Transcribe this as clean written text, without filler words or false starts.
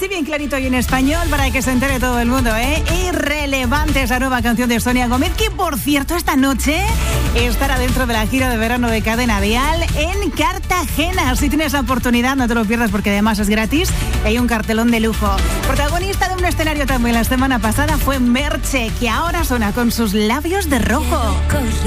así bien clarito y en español para que se entere todo el mundo, ¿eh? Irrelevante es la nueva canción de Sonia Gómez, que por cierto esta noche estará dentro de la gira de verano de Cadena Dial en Cartagena. Si tienes la oportunidad, no te lo pierdas porque además es gratis. Hay un cartelón de lujo. Protagonista de un escenario también la semana pasada fue Merche, que ahora suena con sus labios de rojo.